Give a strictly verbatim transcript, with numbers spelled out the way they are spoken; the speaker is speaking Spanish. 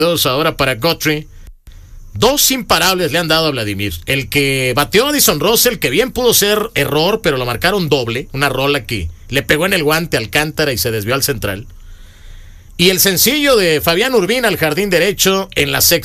Dos ahora para Guthrie. Dos imparables le han dado a Vladimir. El que bateó a Addison Russell, que bien pudo ser error, pero lo marcaron doble. Una rola que le pegó en el guante a Alcántara y se desvió al central. Y el sencillo de Fabián Urbina al jardín derecho en la sexta.